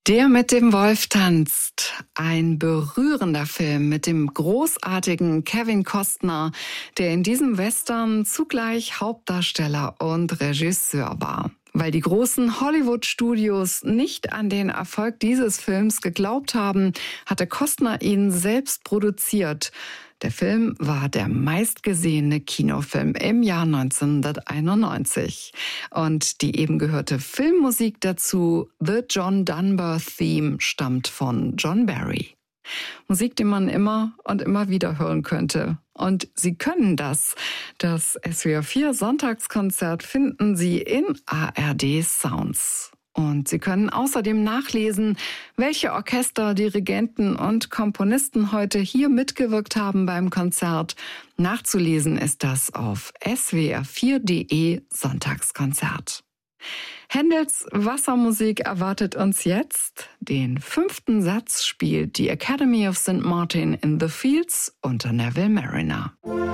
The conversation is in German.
Der mit dem Wolf tanzt. Ein berührender Film mit dem großartigen Kevin Costner, der in diesem Western zugleich Hauptdarsteller und Regisseur war. Weil die großen Hollywood-Studios nicht an den Erfolg dieses Films geglaubt haben, hatte Costner ihn selbst produziert. Der Film war der meistgesehene Kinofilm im Jahr 1991. Und die eben gehörte Filmmusik dazu, The John Dunbar Theme, stammt von John Barry. Musik, die man immer und immer wieder hören könnte. Und Sie können das. Das SWR 4 Sonntagskonzert finden Sie in ARD Sounds. Und Sie können außerdem nachlesen, welche Orchester, Dirigenten und Komponisten heute hier mitgewirkt haben beim Konzert. Nachzulesen ist das auf swr4.de Sonntagskonzert. Händels Wassermusik erwartet uns jetzt. Den 5. Satz spielt die Academy of St. Martin in the Fields unter Neville Marriner.